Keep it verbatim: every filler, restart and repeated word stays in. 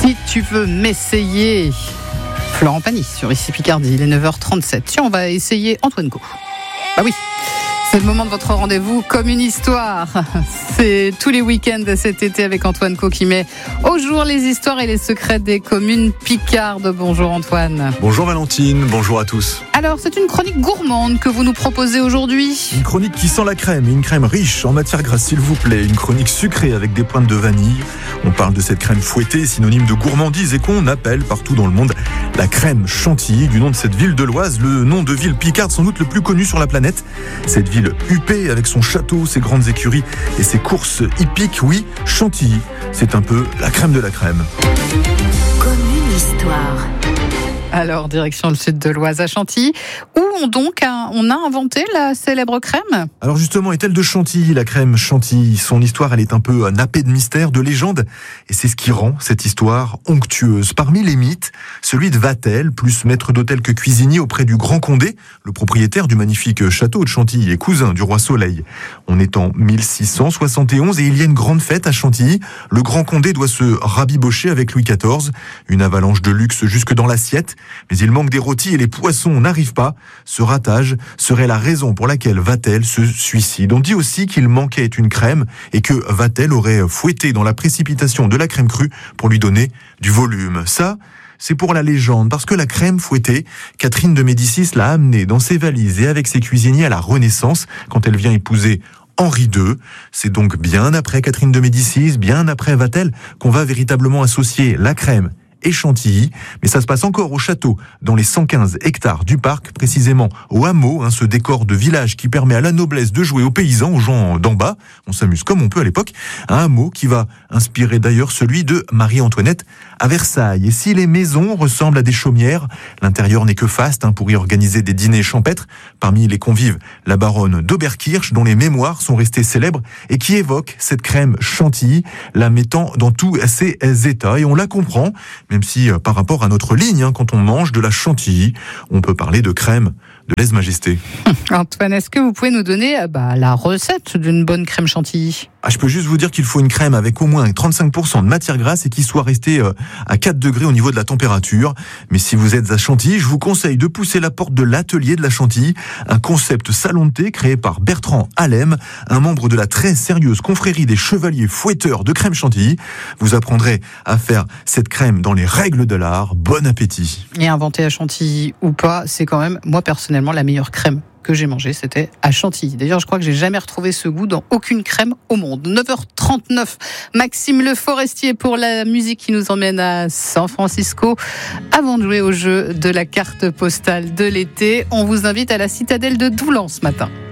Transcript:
Si tu veux m'essayer, Florent Pagny sur Ici Picardie, il est neuf heures trente-sept. Tiens, on va essayer Antoine Co. Bah oui, c'est le moment de votre rendez-vous comme une histoire. C'est tous les week-ends de cet été avec Antoine Co qui met au jour les histoires et les secrets des communes picardes. Bonjour Antoine. Bonjour Valentine, bonjour à tous. Alors, c'est une chronique gourmande que vous nous proposez aujourd'hui. Une chronique qui sent la crème, une crème riche en matière grasse s'il vous plaît. Une chronique sucrée avec des pointes de vanille. On parle de cette crème fouettée, synonyme de gourmandise et qu'on appelle partout dans le monde la crème chantilly, du nom de cette ville de l'Oise, le nom de ville picarde sans doute le plus connu sur la planète. Cette ville huppée avec son château, ses grandes écuries et ses courses hippiques, oui, Chantilly, c'est un peu la crème de la crème. Commune Histoire. Alors, direction le sud de l'Oise à Chantilly, où on donc a, on a inventé la célèbre crème. Alors justement, est-elle de Chantilly, la crème Chantilly? Son histoire, elle est un peu nappée de mystère, de légende, et c'est ce qui rend cette histoire onctueuse. Parmi les mythes, celui de Vatel, plus maître d'hôtel que cuisinier auprès du Grand Condé, le propriétaire du magnifique château de Chantilly et cousin du roi Soleil. On est en mille six cent soixante et onze et il y a une grande fête à Chantilly. Le Grand Condé doit se rabibocher avec Louis quatorze, une avalanche de luxe jusque dans l'assiette. Mais il manque des rôtis et les poissons n'arrivent pas. Ce ratage serait la raison pour laquelle Vatel se suicide. On dit aussi qu'il manquait une crème et que Vatel aurait fouetté dans la précipitation de la crème crue pour lui donner du volume. Ça, c'est pour la légende, parce que la crème fouettée, Catherine de Médicis l'a amenée dans ses valises et avec ses cuisiniers à la Renaissance, quand elle vient épouser Henri deux. C'est donc bien après Catherine de Médicis, bien après Vatel, qu'on va véritablement associer la crème et Chantilly, mais ça se passe encore au château, dans les cent quinze hectares du parc, précisément au hameau, hein, ce décor de village qui permet à la noblesse de jouer aux paysans, aux gens d'en bas, on s'amuse comme on peut à l'époque, un hameau qui va inspirer d'ailleurs celui de Marie-Antoinette à Versailles. Et si les maisons ressemblent à des chaumières, l'intérieur n'est que faste hein, pour y organiser des dîners champêtres. Parmi les convives, la baronne d'Oberkirch, dont les mémoires sont restées célèbres et qui évoque cette crème Chantilly, la mettant dans tous ses états. Et on la comprend, même si euh, par rapport à notre ligne, hein, quand on mange de la Chantilly, on peut parler de crème de lèse-majesté. Antoine, est-ce que vous pouvez nous donner euh, bah, la recette d'une bonne crème Chantilly ? Ah, je peux juste vous dire qu'il faut une crème avec au moins trente-cinq pour cent de matière grasse et qui soit restée euh, à quatre degrés au niveau de la température. Mais si vous êtes à Chantilly, je vous conseille de pousser la porte de l'atelier de la Chantilly, un concept salon de thé créé par Bertrand Allem, un membre de la très sérieuse confrérie des chevaliers fouetteurs de crème Chantilly. Vous apprendrez à faire cette crème dans les règles de l'art. Bon appétit. Et inventé à Chantilly ou pas, c'est quand même, moi personnellement, la meilleure crème que j'ai mangé, c'était à Chantilly. D'ailleurs, je crois que j'ai jamais retrouvé ce goût dans aucune crème au monde. neuf heures trente-neuf, Maxime Le Forestier pour la musique qui nous emmène à San Francisco. Avant de jouer au jeu de la carte postale de l'été, on vous invite à la citadelle de Doulan ce matin.